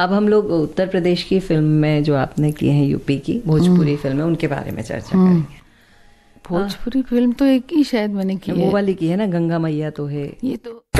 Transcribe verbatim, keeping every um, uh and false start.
अब हम लोग उत्तर प्रदेश की फिल्म में जो आपने की है, यूपी की भोजपुरी फिल्म है, उनके बारे में चर्चा करेंगे। भोजपुरी फिल्म तो एक ही शायद मैंने की है, वो वाली की है ना, गंगा मैया तो है ये तो